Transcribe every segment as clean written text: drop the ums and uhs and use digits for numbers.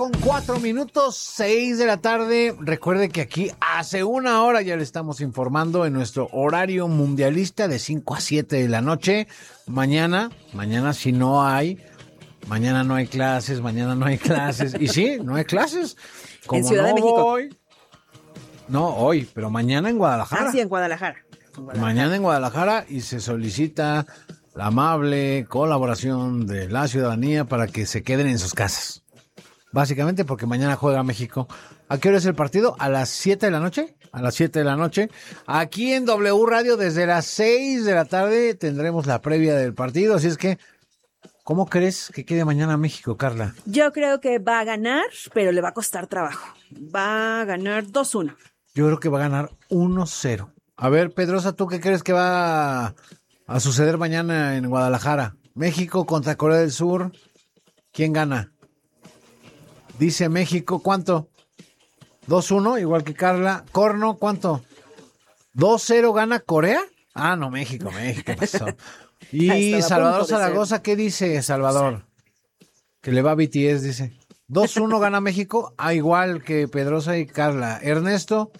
Con 4 minutos, 6 de la tarde. Recuerde que aquí hace una hora ya le estamos informando en nuestro horario mundialista de 5 a 7 de la noche. Mañana si no hay, mañana no hay clases, Y sí, no hay clases. Como en Ciudad no de México. Voy, no, hoy, pero mañana en Guadalajara. Ah, sí, en Guadalajara. Mañana en Guadalajara y se solicita la amable colaboración de la ciudadanía para que se queden en sus casas. Básicamente porque mañana juega México. ¿A qué hora es el partido? ¿A las 7 de la noche? A las 7 de la noche. Aquí en W Radio desde las 6 de la tarde tendremos la previa del partido. Así es que, ¿cómo crees que quede mañana México, Carla? Yo creo que va a ganar, pero le va a costar trabajo. Va a ganar 2-1. Yo creo que va a ganar 1-0. A ver, Pedrosa, ¿tú qué crees que va a suceder mañana en Guadalajara? México contra Corea del Sur. ¿Quién gana? Dice México, ¿cuánto? 2-1, igual que Carla. Corno, ¿cuánto? 2-0 gana Corea. Ah, no, México. Pasó. Y Salvador Zaragoza, ¿qué dice Salvador? Que le va a BTS, dice. 2-1 gana México, igual que Pedrosa y Carla. Ernesto,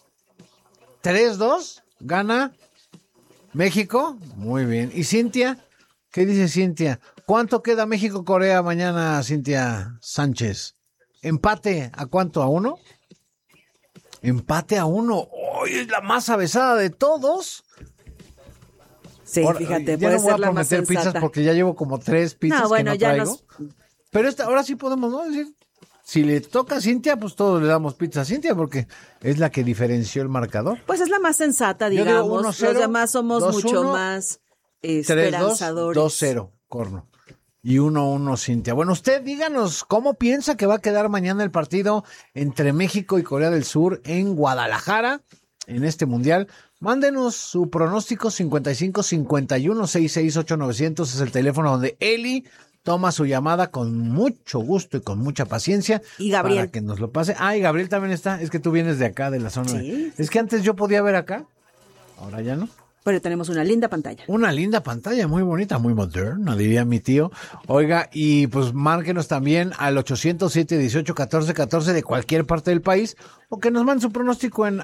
3-2 gana México. Muy bien. ¿Y Cintia? ¿Qué dice Cintia? ¿Cuánto queda México-Corea mañana, Cintia Sánchez? ¿Empate a cuánto? ¿A 1? Empate a 1. ¡Hoy es la más avesada de todos! Sí, ahora, fíjate, ya puede no voy ser a la más prometer sensata. pizzas porque ya llevo como 3 pizzas que no traigo. Pero ahora sí podemos, ¿no? Decir, si le toca a Cintia, pues todos le damos pizza a Cintia porque es la que diferenció el marcador. Pues es la más sensata, Yo digamos. digo 1-0, los demás somos 2-1, mucho más esperanzadores. 3-2, 2-0, Corno. Y 1-1, Cintia. Bueno, usted díganos cómo piensa que va a quedar mañana el partido entre México y Corea del Sur en Guadalajara, en este mundial. Mándenos su pronóstico 55-51-668-900, es el teléfono donde Eli toma su llamada con mucho gusto y con mucha paciencia. Y Gabriel. Para que nos lo pase. Ah, y Gabriel también está. Es que tú vienes de acá, de la zona. Sí. Es que antes yo podía ver acá, ahora ya no. Pero tenemos una linda pantalla. Una linda pantalla, muy bonita, muy moderna, diría mi tío. Oiga, y pues márquenos también al 807-18-14-14 de cualquier parte del país, o que nos manden su pronóstico en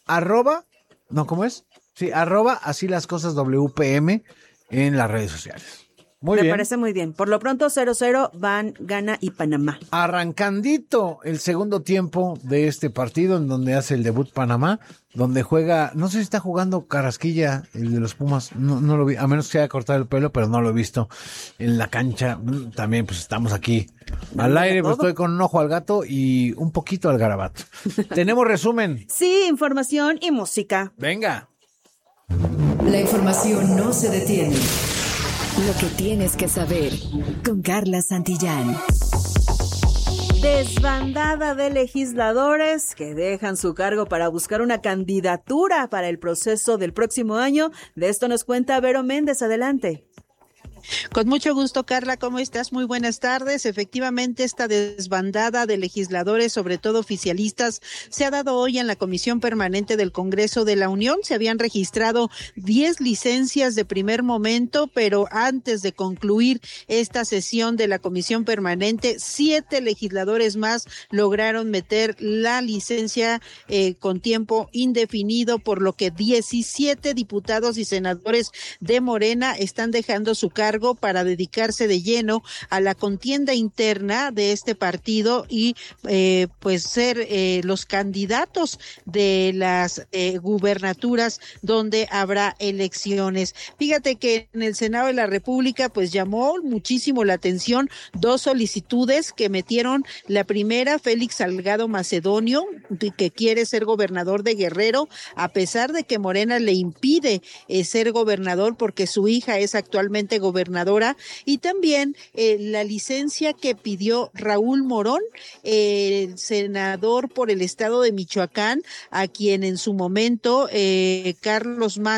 así las cosas WPM en las redes sociales. Muy bien. Me parece muy bien. Por lo pronto 0-0 van Ghana y Panamá. Arrancandito el segundo tiempo de este partido en donde hace el debut Panamá, donde juega, no sé si está jugando Carrasquilla, el de los Pumas, no lo vi, a menos que haya cortado el pelo, pero no lo he visto en la cancha. También pues estamos aquí al aire, pues estoy con un ojo al gato y un poquito al garabato. Tenemos resumen. Sí, información y música. Venga. La información no se detiene. Lo que tienes que saber con Carla Santillán. Desbandada de legisladores que dejan su cargo para buscar una candidatura para el proceso del próximo año. De esto nos cuenta Vero Méndez. Adelante. Con mucho gusto, Carla, ¿cómo estás? Muy buenas tardes. Efectivamente, esta desbandada de legisladores, sobre todo oficialistas, se ha dado hoy en la Comisión Permanente del Congreso de la Unión. Se habían registrado 10 licencias de primer momento, pero antes de concluir esta sesión de la Comisión Permanente, 7 legisladores más lograron meter la licencia con tiempo indefinido, por lo que 17 diputados y senadores de Morena están dejando su cargo para dedicarse de lleno a la contienda interna de este partido y pues ser los candidatos de las gubernaturas donde habrá elecciones. Fíjate que en el Senado de la República pues llamó muchísimo la atención 2 solicitudes que metieron. La primera, Félix Salgado Macedonio, que quiere ser gobernador de Guerrero, a pesar de que Morena le impide ser gobernador porque su hija es actualmente gobernadora, y también la licencia que pidió Raúl Morón, el senador por el estado de Michoacán, a quien en su momento Carlos Mann